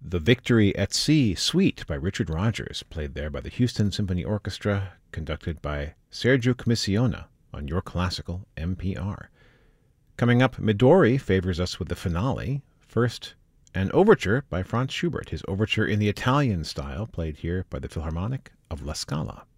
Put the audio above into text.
The Victory at Sea Suite by Richard Rodgers, played there by the Houston Symphony Orchestra, conducted by Sergio Commissiona on Your Classical NPR. Coming up, Midori favors us with the finale. First, an overture by Franz Schubert, his overture in the Italian style, played here by the Philharmonic of La Scala.